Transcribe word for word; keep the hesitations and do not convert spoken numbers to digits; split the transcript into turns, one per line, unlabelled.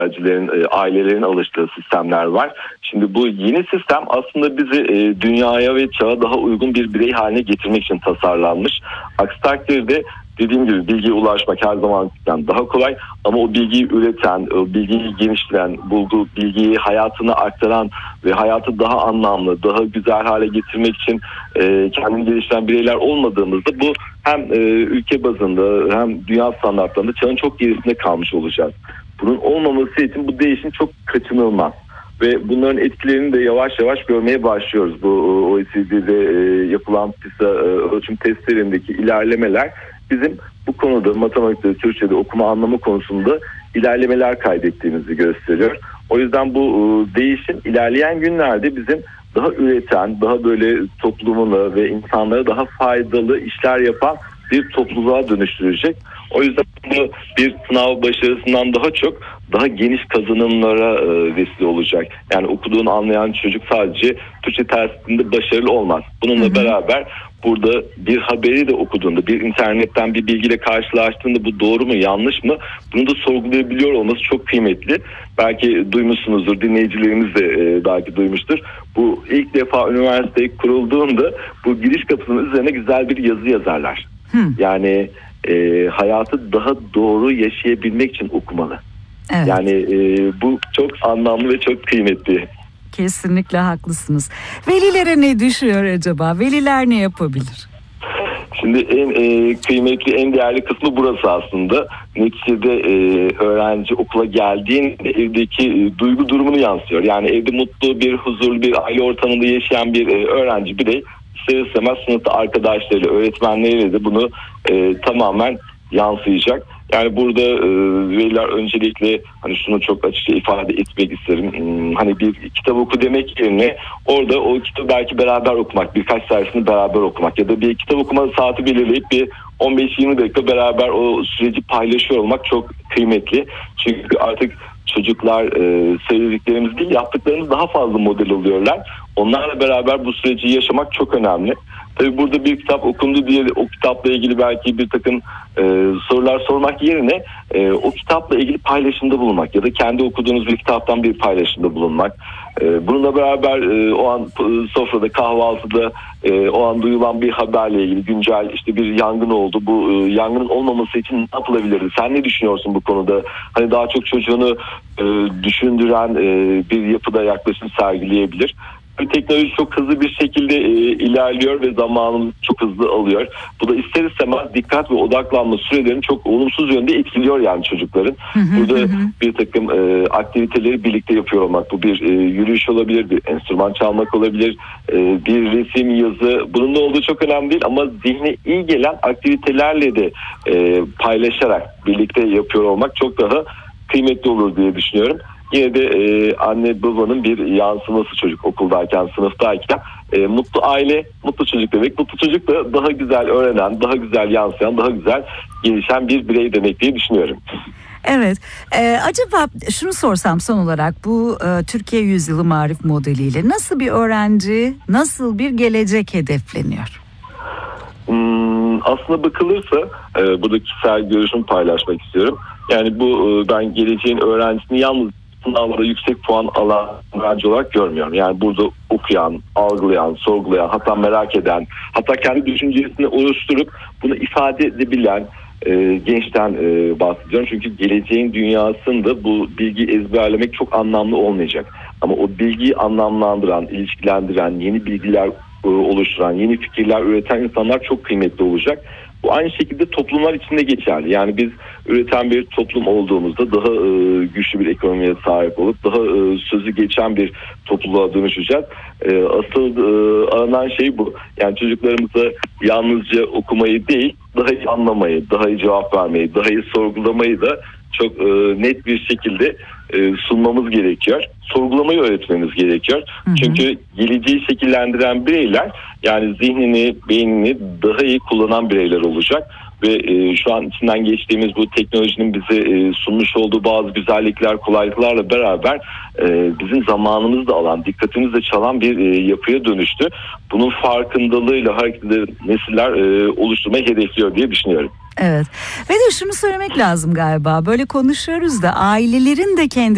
öğrencilerin, e, ailelerin alıştığı sistemler var. Şimdi bu yeni sistem aslında bizi e, dünyaya ve çağa daha uygun bir birey haline getirmek için tasarlanmış. Aksi takdirde dediğim gibi bilgiye ulaşmak her zamandan daha kolay ama o bilgiyi üreten, o bilgiyi genişleyen, bulduğu bilgiyi hayatına aktaran ve hayatı daha anlamlı, daha güzel hale getirmek için e, kendini geliştiren bireyler olmadığımızda bu hem e, ülke bazında hem dünya standartlarında çağın çok gerisinde kalmış olacağız. Bunun olmaması için bu değişim çok kaçınılmaz. Ve bunların etkilerini de yavaş yavaş görmeye başlıyoruz. Bu O E C D'de e, yapılan PISA e, ölçüm testlerindeki ilerlemeler bizim bu konuda matematikte, Türkçe'de okuma anlama konusunda ilerlemeler kaydettiğimizi gösteriyor. O yüzden bu e, değişim ilerleyen günlerde bizim daha üreten, daha böyle toplumuna ve insanlara daha faydalı işler yapan bir topluluğa dönüştürecek. O yüzden bu bir sınav başarısından daha çok daha geniş kazanımlara e, vesile olacak. Yani okuduğunu anlayan çocuk sadece Türkçe testinde başarılı olmaz. Bununla hı hı. beraber burada bir haberi de okuduğunda, bir internetten bir bilgiyle karşılaştığında bu doğru mu yanlış mı bunu da sorgulayabiliyor olması çok kıymetli. Belki duymuşsunuzdur, dinleyicilerimiz de e, belki duymuştur. Bu ilk defa üniversite kurulduğunda bu giriş kapısının üzerine güzel bir yazı yazarlar. Hmm. Yani e, hayatı daha doğru yaşayabilmek için okumalı. Evet. Yani e, bu çok anlamlı ve çok kıymetli.
Kesinlikle haklısınız. Velilere ne düşüyor acaba? Veliler ne yapabilir?
Şimdi en e, kıymetli, en değerli kısmı burası aslında. Neticede e, öğrenci okula geldiğinde evdeki e, duygu durumunu yansıyor. Yani evde mutlu bir, huzurlu bir aile ortamında yaşayan bir e, öğrenci birey ister istemez sınıfta arkadaşlarıyla, öğretmenleriyle de bunu e, tamamen yansıyacak. Yani burada e, veliler öncelikle hani şunu çok açıkça ifade etmek isterim. Hmm, hani bir kitap oku demek yerine orada o kitabı belki beraber okumak, birkaç sayfasını beraber okumak ya da bir kitap okuma saati belirleyip bir on beş yirmi dakika beraber o süreci paylaşıyor olmak çok kıymetli. Çünkü artık çocuklar e, söylediklerimiz değil yaptıklarımız daha fazla model oluyorlar. Onlarla beraber bu süreci yaşamak çok önemli. Tabii burada bir kitap okundu diye o kitapla ilgili belki bir takım e, sorular sormak yerine e, o kitapla ilgili paylaşımda bulunmak ya da kendi okuduğunuz bir kitaptan bir paylaşımda bulunmak. E, bununla beraber e, o an e, sofrada, kahvaltıda e, o an duyulan bir haberle ilgili güncel işte bir yangın oldu. Bu e, yangının olmaması için ne yapılabilirdi? Sen ne düşünüyorsun bu konuda? Hani daha çok çocuğunu e, düşündüren e, bir yapıda yaklaşım sergileyebilir. Teknoloji çok hızlı bir şekilde e, ilerliyor ve zamanımızı çok hızlı alıyor. Bu da ister istemez dikkat ve odaklanma sürelerini çok olumsuz yönde etkiliyor yani çocukların. Hı hı, Burada hı. bir takım e, aktiviteleri birlikte yapıyor olmak. Bu bir e, yürüyüş olabilir, bir enstrüman çalmak olabilir, e, bir resim, yazı. Bunun da olduğu çok önemli değil ama zihne iyi gelen aktivitelerle de e, paylaşarak birlikte yapıyor olmak çok daha kıymetli olur diye düşünüyorum. Yine de e, anne babanın bir yansıması çocuk okuldayken, sınıftayken e, mutlu aile, mutlu çocuk demek. Mutlu çocuk da daha güzel öğrenen, daha güzel yansıyan, daha güzel gelişen bir birey demek diye düşünüyorum.
Evet. Ee, acaba şunu sorsam son olarak bu e, Türkiye Yüzyılı Marif modeliyle nasıl bir öğrenci, nasıl bir gelecek hedefleniyor?
Hmm, aslında bakılırsa e, burada kişisel görüşümü paylaşmak istiyorum. Yani bu e, ben geleceğin öğrencisini yalnız sınavlara yüksek puan alan öğrenci olarak görmüyorum. Yani burada okuyan, algılayan, sorgulayan, hatta merak eden, hatta kendi düşüncesini oluşturup bunu ifade edebilen e, gençten e, bahsediyorum. Çünkü geleceğin dünyasında bu bilgiyi ezberlemek çok anlamlı olmayacak. Ama o bilgiyi anlamlandıran, ilişkilendiren, yeni bilgiler e, oluşturan, yeni fikirler üreten insanlar çok kıymetli olacak. Bu aynı şekilde toplumlar içinde geçerli. Yani biz üreten bir toplum olduğumuzda daha e, güçlü bir ekonomiye sahip olup daha e, sözü geçen bir topluluğa dönüşeceğiz. E, asıl e, aranan şey bu. Yani çocuklarımıza yalnızca okumayı değil, daha iyi anlamayı, daha iyi cevap vermeyi, daha iyi sorgulamayı da çok e, net bir şekilde e, sunmamız gerekiyor. Sorgulamayı öğretmemiz gerekiyor. Hı hı. Çünkü geleceği şekillendiren bireyler yani zihnini, beynini daha iyi kullanan bireyler olacak. Ve e, şu an içinden geçtiğimiz bu teknolojinin bize e, sunmuş olduğu bazı güzellikler, kolaylıklarla beraber e, bizim zamanımızı da alan, dikkatimizi de çalan bir e, yapıya dönüştü. Bunun farkındalığıyla hareket eden nesiller e, oluşturmayı hedefliyor diye düşünüyorum.
Evet. Ve de şunu söylemek lazım galiba. Böyle konuşuyoruz da ailelerin de kendi